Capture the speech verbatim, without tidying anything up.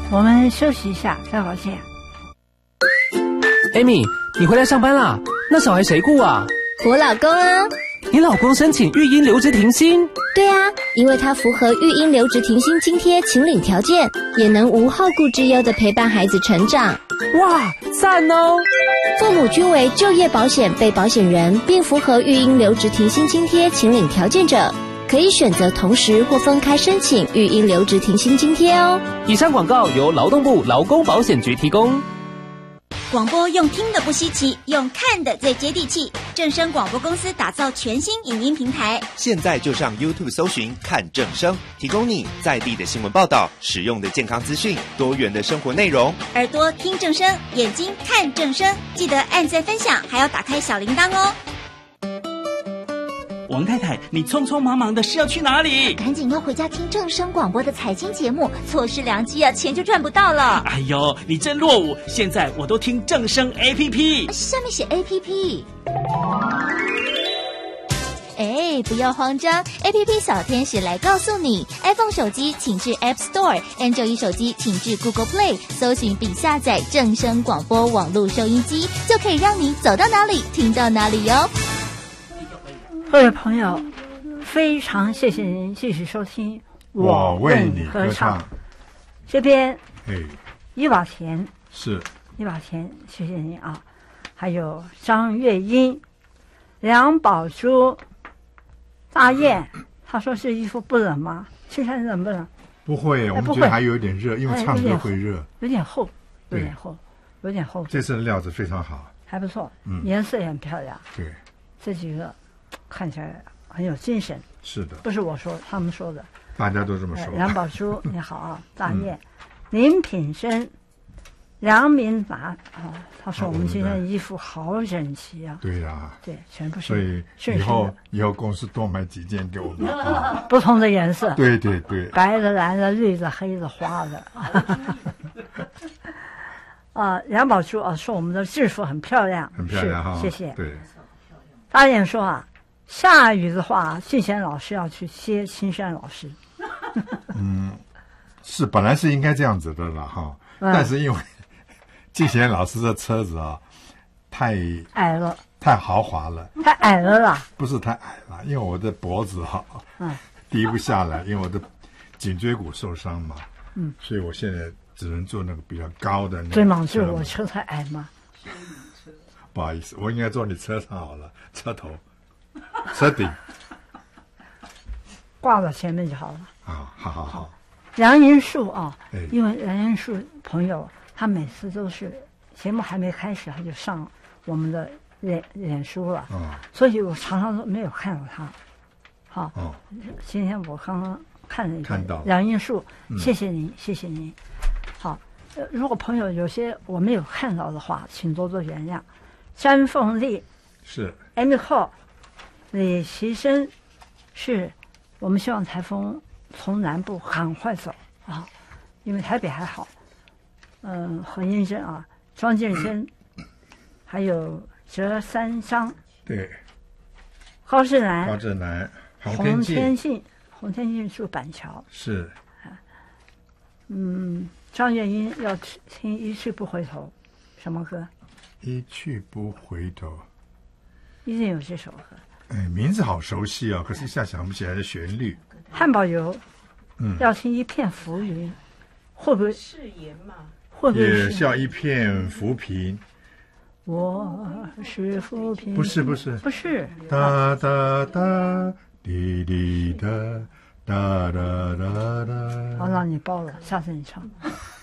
我们休息一下，再回见。 Amy， 你回来上班啦？那小孩谁顾啊？ 我老公啊。 你老公申请育婴留职停薪？ 对啊，因为他符合育婴留职停薪津贴请领条件，也能无后顾之忧地陪伴孩子成长。 哇，赞哦！ 父母均为就业保险被保险人，并符合育婴留职停薪津贴请领条件者，可以选择同时或分开申请育婴留职停薪津贴哦。 以上广告由劳动部劳工保险局提供。 广播用听的不稀奇，用看的最接地气。正声广播公司打造全新影音平台， 现在就上 YouTube 搜寻看正声，提供你在地的新闻报道、实用的健康资讯、多元的生活内容。 耳朵听正声，眼睛看正声，记得按赞分享，还要打开小铃铛哦。 王太太，你匆匆忙忙的是要去哪里？ 赶紧要回家听正声广播的财经节目，错失良机啊，钱就赚不到了。 哎呦，你真落伍！现在我都听正声 A P P， 上面写 A P P。哎，不要慌张 ，A P P 小天使来告诉你 ，iPhone 手机请至 App Store，Android 手机请至 Google Play， 搜寻并下载正声广播网络收音机，就可以让你走到哪里听到哪里哟。 各位朋友，非常谢谢您继续收听我为你歌唱。 这边， 哎， 一把钱是一把钱，谢谢您啊！还有张月英、梁宝珠、大雁，他说这衣服不冷吗？青山冷不冷？ 不会，我们觉得还有一点热，因为唱歌会热， 有点厚，有点厚，有点厚。 这次的料子非常好， 还不错， 嗯， 颜色也很漂亮。 对， 这几个看起来很有精神。 是的， 不是我说，他们说的， 大家都这么说。 梁宝珠，你好啊，大雁、嗯，林品生、梁明达啊，他说我们今天衣服好整齐啊。 对呀、啊， 对，全部是。 所以以后以后公司多买几件给我们， 不同的颜色。 对对对， 白的、蓝的、绿的、黑的、花的。啊，梁宝珠啊，说我们的制服很漂亮， 很漂亮哈， 谢谢。 对， 大雁说啊，下雨的话，静贤老师要去接青山老师。 嗯，是本来是应该这样子的了哈、嗯，但是因为静贤老师的车子啊，太矮了， 太豪华了， 太矮了啦。 不是太矮了，因为我的脖子哈、啊， 嗯， 低不下来，因为我的颈椎骨受伤嘛， 嗯， 所以我现在只能坐那个比较高的那个。 对吗？就是我车太矮吗？ 不好意思，我应该坐你车上好了，车头、车顶， 挂到前面就好了。 啊，好好好。 梁银树啊， 哎、 因为梁银树朋友，他每次都是节目还没开始，他就上我们的脸脸书了， 哦， 所以我常常都没有看到他。好， 哦， 今天我刚刚看了一看到梁银树， 嗯、 谢谢您，谢谢您。好，呃，如果朋友有些我没有看到的话，请多多原谅。詹凤丽是 Amy Cole 李奇生是，我们希望台风从南部赶快走啊，因为台北还好。嗯、呃，何英珍啊，庄建生，还有折三章， 对， 高志南， 高志南， 洪天信，洪天信住板桥是。 嗯，张月英要听一去不回头，什么歌？ 一去不回头， 一定有这首歌。 哎，名字好熟悉啊、哦，可是一下想不起来的旋律。 汉堡油， 嗯， 要听一片浮云，会不会誓言嘛？ 会不会也笑一片浮萍？ 我是浮萍， 不是不是不是。 哒哒哒，滴滴哒，哒哒哒哒。 好，让你包了，下次你唱。